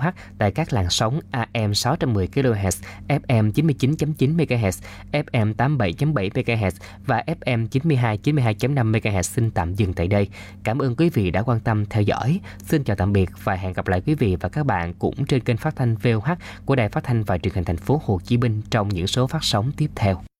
VOH tại các làn sóng AM 610 kHz, FM 99.9 MHz, FM 87.7 MHz và FM 92.5 MHz xin tạm dừng tại đây. Cảm ơn quý vị đã quan tâm theo dõi. Xin chào tạm biệt và hẹn gặp lại quý vị và các bạn cũng trên kênh phát thanh VOH của Đài Phát thanh và Truyền hình Thành phố Hồ Chí Minh trong những số phát sóng tiếp theo.